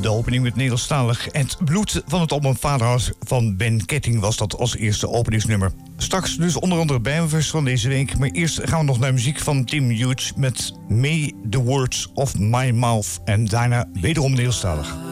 De opening met Nederlandstalig. Het bloed van het album Vaderhuis van Ben Ketting was dat als eerste openingsnummer. Straks dus onder andere bijmevers van deze week. Maar eerst gaan we nog naar muziek van Tim Hughes met May the Words of My Mouth. En daarna wederom Nederlandstalig.